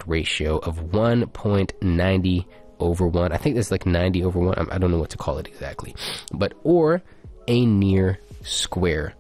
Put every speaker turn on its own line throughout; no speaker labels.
ratio of 1.90/1. I think that's like 90/1. I don't know what to call it exactly. But or a near square,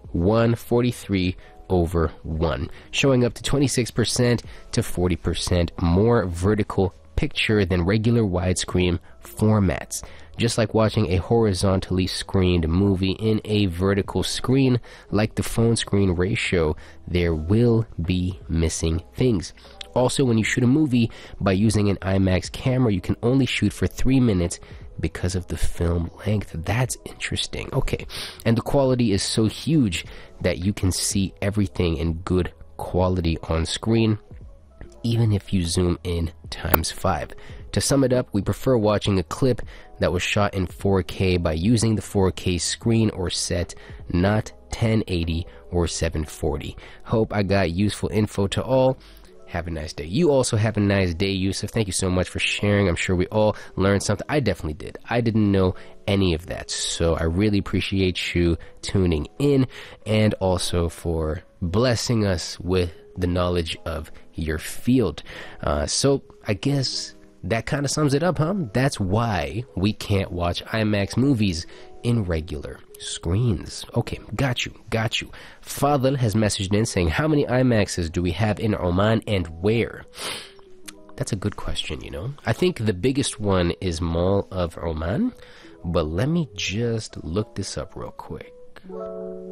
143/1, showing up to 26% to 40% more vertical picture than regular widescreen formats. Just like watching a horizontally screened movie in a vertical screen, like the phone screen ratio, there will be missing things. Also, when you shoot a movie by using an IMAX camera, you can only shoot for 3 minutes because of the film length. That's interesting. Okay, and the quality is so huge that you can see everything in good quality on screen, even if you zoom in ×5. To sum it up, we prefer watching a clip that was shot in 4K by using the 4K screen or set, not 1080 or 740. Hope I got useful info to all. Have a nice day. You also have a nice day, Yusuf. Thank you so much for sharing. I'm sure we all learned something. I definitely did. I didn't know any of that, so I really appreciate you tuning in and also for blessing us with the knowledge of your field. So I guess that kind of sums it up, huh? That's why we can't watch IMAX movies in regular screens. Okay, got you. Fadl has messaged in saying, how many IMAXs do we have in Oman and where? That's a good question, you know. I think the biggest one is Mall of Oman, but let me just look this up real quick.